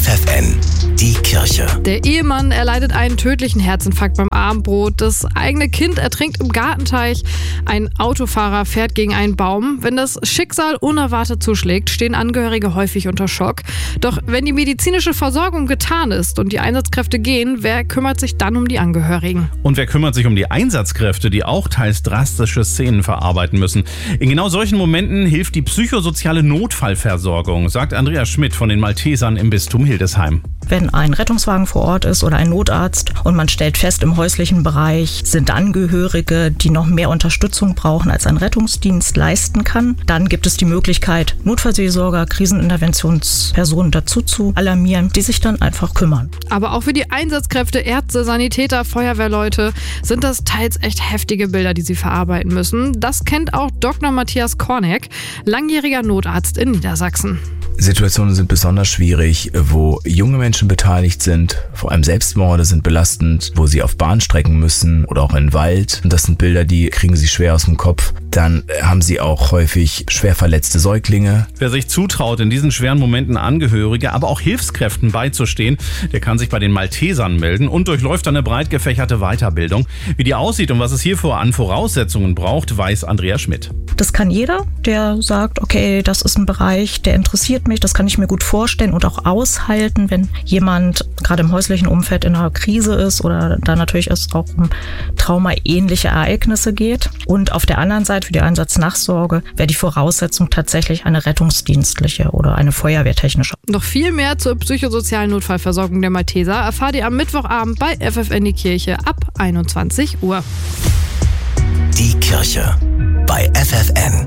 FFN, die Kirche. Der Ehemann erleidet einen tödlichen Herzinfarkt beim Abendbrot. Das eigene Kind ertrinkt im Gartenteich. Ein Autofahrer fährt gegen einen Baum. Wenn das Schicksal unerwartet zuschlägt, stehen Angehörige häufig unter Schock. Doch wenn die medizinische Versorgung getan ist und die Einsatzkräfte gehen, wer kümmert sich dann um die Angehörigen? Und wer kümmert sich um die Einsatzkräfte, die auch teils drastische Szenen verarbeiten müssen? In genau solchen Momenten hilft die psychosoziale Notfallversorgung, sagt Andrea Schmidt von den Maltesern im Bistum Hildesheim. Wenn ein Rettungswagen vor Ort ist oder ein Notarzt und man stellt fest, im häuslichen Bereich sind Angehörige, die noch mehr Unterstützung brauchen, als ein Rettungsdienst leisten kann, dann gibt es die Möglichkeit, Notfallseelsorger, Kriseninterventionspersonen dazu zu alarmieren, die sich dann einfach kümmern. Aber auch für die Einsatzkräfte, Ärzte, Sanitäter, Feuerwehrleute sind das teils echt heftige Bilder, die sie verarbeiten müssen. Das kennt auch Dr. Matthias Korneck, langjähriger Notarzt in Niedersachsen. Situationen sind besonders schwierig, wo junge Menschen beteiligt sind. Vor allem Selbstmorde sind belastend, wo sie auf Bahnstrecken müssen oder auch in den Wald. Und das sind Bilder, die kriegen sie schwer aus dem Kopf. Dann haben sie auch häufig schwer verletzte Säuglinge. Wer sich zutraut, in diesen schweren Momenten Angehörige, aber auch Hilfskräften beizustehen, der kann sich bei den Maltesern melden und durchläuft eine breit gefächerte Weiterbildung. Wie die aussieht und was es hierfür an Voraussetzungen braucht, weiß Andrea Schmidt. Das kann jeder, der sagt, okay, das ist ein Bereich, der interessiert mich, das kann ich mir gut vorstellen und auch aushalten, wenn jemand gerade im häuslichen Umfeld in einer Krise ist oder da natürlich es auch um traumaähnliche Ereignisse geht. Und auf der anderen Seite für die Einsatznachsorge wäre die Voraussetzung tatsächlich eine rettungsdienstliche oder eine feuerwehrtechnische. Noch viel mehr zur psychosozialen Notfallversorgung der Malteser erfahrt ihr am Mittwochabend bei FFN die Kirche ab 21 Uhr. Die Kirche bei FFN.